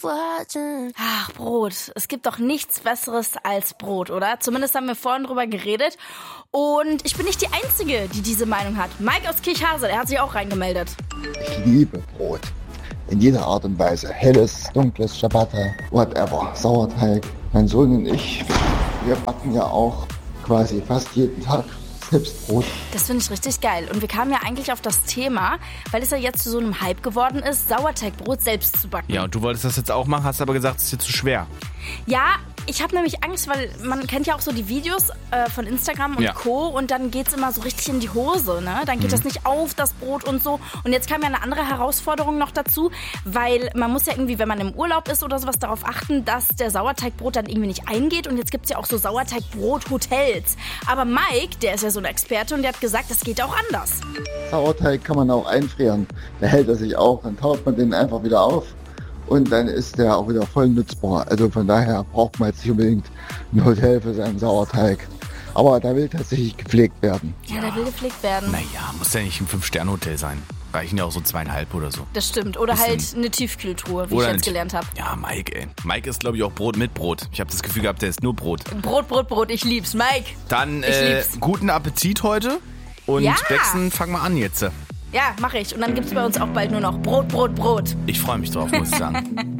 Ach, Brot. Es gibt doch nichts Besseres als Brot, oder? Zumindest haben wir vorhin drüber geredet. Und ich bin nicht die Einzige, die diese Meinung hat. Mike aus Kirchhase, der hat sich auch reingemeldet. Ich liebe Brot. In jeder Art und Weise. Helles, dunkles, Ciabatta, whatever. Sauerteig. Mein Sohn und ich, wir backen ja auch quasi fast jeden Tag selbst Brot. Das finde ich richtig geil. Und wir kamen ja eigentlich auf das Thema, weil es ja jetzt zu so einem Hype geworden ist, Sauerteigbrot selbst zu backen. Ja, und du wolltest das jetzt auch machen, hast aber gesagt, es ist dir zu schwer. Ja, ich habe nämlich Angst, weil man kennt ja auch so die Videos von Instagram und Co. Und dann geht's immer so richtig in die Hose, ne? Dann geht das nicht auf, das Brot und so. Und jetzt kam ja eine andere Herausforderung noch dazu, weil man muss ja irgendwie, wenn man im Urlaub ist oder sowas, darauf achten, dass der Sauerteigbrot dann irgendwie nicht eingeht. Und jetzt gibt's ja auch so Sauerteigbrot-Hotels. Aber Mike, der ist ja so ein Experte und der hat gesagt, das geht auch anders. Sauerteig kann man auch einfrieren. Da hält er sich auch. Dann taut man den einfach wieder auf. Und dann ist der auch wieder voll nutzbar. Also von daher braucht man jetzt nicht unbedingt ein Hotel für seinen Sauerteig. Aber der will tatsächlich gepflegt werden. Ja, der will gepflegt werden. Naja, muss ja nicht ein 5-Sterne-Hotel sein. Reichen ja auch so 2,5 oder so. Das stimmt. Oder halt eine Tiefkühltruhe, wie ich jetzt gelernt habe. Ja, Mike, ey. Mike ist, glaube ich, auch Brot mit Brot. Ich habe das Gefühl gehabt, der ist nur Brot. Brot. Ich lieb's. Mike, Dann ich lieb's. Guten Appetit heute. Und Ja. Bexen, fang mal an jetzt. Ja, mache ich. Und dann gibt's bei uns auch bald nur noch Brot. Ich freue mich drauf, muss ich sagen.